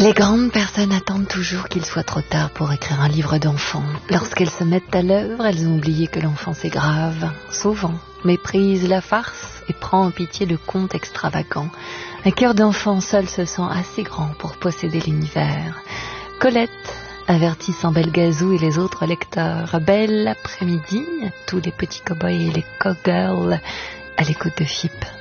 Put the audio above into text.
Les grandes personnes attendent toujours qu'il soit trop tard pour écrire un livre d'enfant. Lorsqu'elles se mettent à l'œuvre, elles ont oublié que l'enfance est grave, souvent, méprise la farce et prend en pitié le conte extravagant. Un cœur d'enfant seul se sent assez grand pour posséder l'univers. Colette, avertissant Belgazou et les autres lecteurs. Bel après-midi, tous les petits cow-boys et les cow-girls à l'écoute de Fipp.